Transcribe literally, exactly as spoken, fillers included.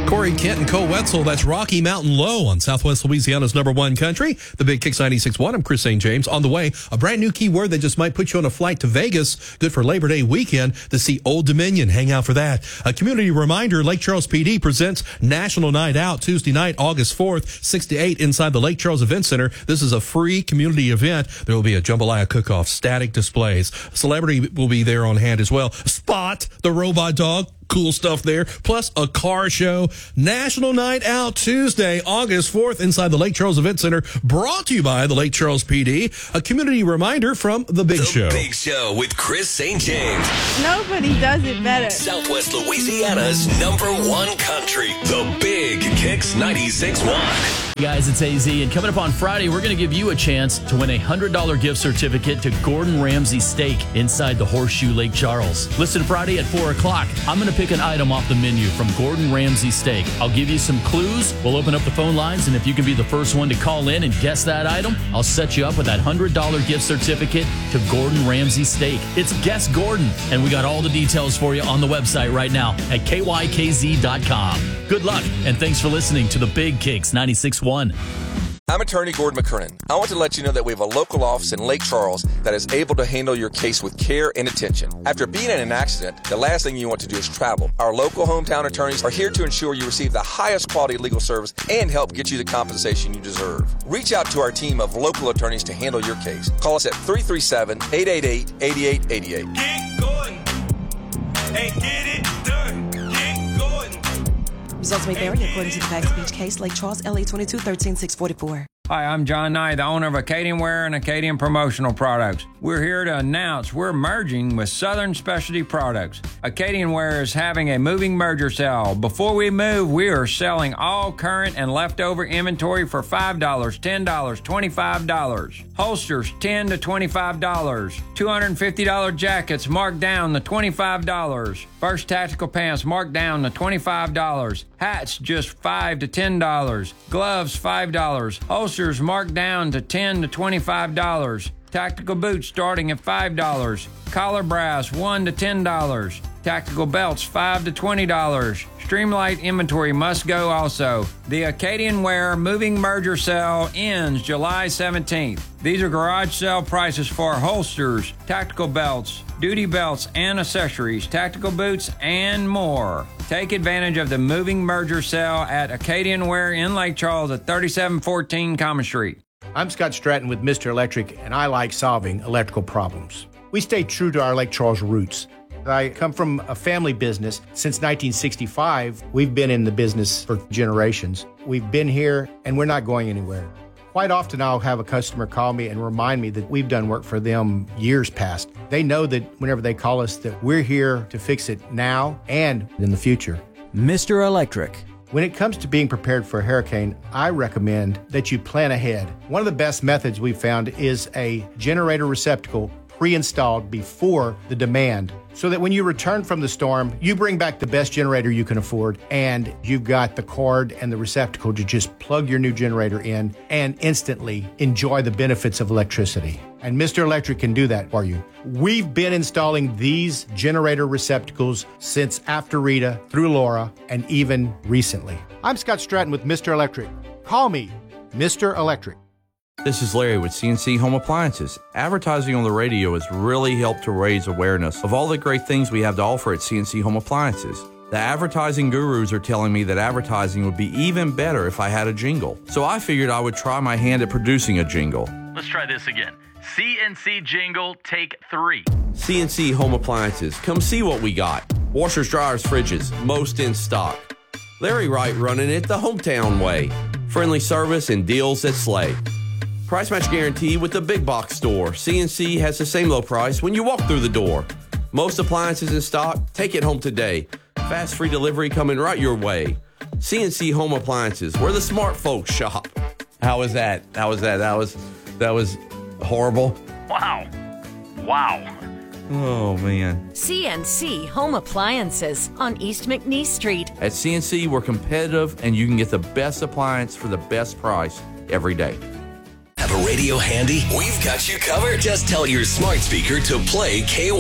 Corey Kent and Cole Wetzel, that's Rocky Mountain Low on Southwest Louisiana's number one country. The Big Kicks ninety-six point one. I'm Chris Saint James. On the way, a brand new keyword that just might put you on a flight to Vegas. Good for Labor Day weekend to see Old Dominion. Hang out for that. A community reminder, Lake Charles P D presents National Night Out Tuesday night, August fourth, six to eight inside the Lake Charles Event Center. This is a free community event. There will be a jambalaya cook-off, static displays. A celebrity will be there on hand as well. Spot, the robot dog. Cool stuff there. Plus a car show. National Night Out Tuesday, August fourth inside the Lake Charles Event Center. Brought to you by the Lake Charles P D. A community reminder from The Big the Show. The Big Show with Chris Saint James. Nobody does it better. Southwest Louisiana's number one country. The Big Kicks ninety-six point one. Hey guys, it's A Z, and coming up on Friday, we're going to give you a chance to win a one hundred dollars gift certificate to Gordon Ramsay Steak inside the Horseshoe Lake Charles. Listen Friday at four o'clock. I'm going to pick an item off the menu from Gordon Ramsay Steak. I'll give you some clues. We'll open up the phone lines, and if you can be the first one to call in and guess that item, I'll set you up with that one hundred dollars gift certificate to Gordon Ramsay Steak. It's Guess Gordon, and we got all the details for you on the website right now at K Y K Z dot com. Good luck, and thanks for listening to the Big Kicks ninety-six point one. I'm attorney Gordon McKernan. I want to let you know that we have a local office in Lake Charles that is able to handle your case with care and attention. After being in an accident, the last thing you want to do is travel. Our local hometown attorneys are here to ensure you receive the highest quality legal service and help get you the compensation you deserve. Reach out to our team of local attorneys to handle your case. Call us at three three seven, eight eight eight, eight eight eight eight. Get Gordon and get it done. Get Gordon. Results may vary according to the Pax Beach case, Lake Charles, L A twenty-two thirteen six forty-four. Hi, I'm John Nye, the owner of Acadian Wear and Acadian Promotional Products. We're here to announce we're merging with Southern Specialty Products. Acadian Wear is having a moving merger sale. Before we move, we are selling all current and leftover inventory for five dollars, ten dollars, twenty-five dollars. Holsters, ten dollars to twenty-five dollars. two hundred fifty dollars jackets marked down to twenty-five dollars. First tactical pants marked down to twenty-five dollars. Hats, just five dollars to ten dollars. Gloves, five dollars. Holsters marked down to ten dollars to twenty-five dollars. Tactical boots starting at five dollars. Collar brass, one dollar to ten dollars. Tactical belts, five dollars to twenty dollars. Streamlight inventory must go also. The Acadian Wear Moving Merger Sale ends July seventeenth. These are garage sale prices for holsters, tactical belts, duty belts and accessories, tactical boots, and more. Take advantage of the Moving Merger Sale at Acadian Wear in Lake Charles at thirty-seven fourteen Common Street. I'm Scott Stratton with Mister Electric, and I like solving electrical problems. We stay true to our Lake Charles roots. I come from a family business. Since nineteen sixty-five, we've been in the business for generations. We've been here, and we're not going anywhere. Quite often, I'll have a customer call me and remind me that we've done work for them years past. They know that whenever they call us, that we're here to fix it now and in the future. Mister Electric. When it comes to being prepared for a hurricane, I recommend that you plan ahead. One of the best methods we've found is a generator receptacle pre-installed before the demand, so that when you return from the storm, you bring back the best generator you can afford, and you've got the cord and the receptacle to just plug your new generator in and instantly enjoy the benefits of electricity. And Mister Electric can do that for you. We've been installing these generator receptacles since after Rita, through Laura, and even recently. I'm Scott Stratton with Mister Electric. Call me Mister Electric. This is Larry with C N C Home Appliances. Advertising on the radio has really helped to raise awareness of all the great things we have to offer at C N C Home Appliances. The advertising gurus are telling me that advertising would be even better if I had a jingle. So I figured I would try my hand at producing a jingle. Let's try this again. C N C jingle, take three. C N C Home Appliances. Come see what we got. Washers, dryers, fridges, most in stock. Larry Wright running it the hometown way. Friendly service and deals that slay. Price match guarantee with the big box store. C N C has the same low price when you walk through the door. Most appliances in stock, take it home today. Fast free delivery coming right your way. C N C Home Appliances, where the smart folks shop. How was that? How was that? That was, that was horrible. Wow. Wow. Oh, man. C N C Home Appliances on East McNeese Street. At C N C, we're competitive, and you can get the best appliance for the best price every day. Have a radio handy? We've got you covered. Just tell your smart speaker to play K